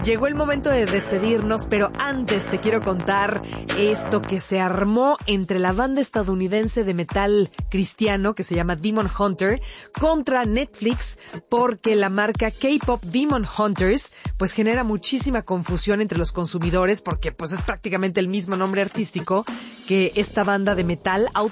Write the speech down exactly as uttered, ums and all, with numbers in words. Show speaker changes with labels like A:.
A: Llegó el momento de despedirnos, pero antes te quiero contar esto que se armó entre la banda estadounidense de metal cristiano que se llama Demon Hunter contra Netflix, porque la marca K-Pop Demon Hunters pues genera muchísima confusión entre los consumidores, porque pues es prácticamente el mismo nombre artístico que esta banda de metal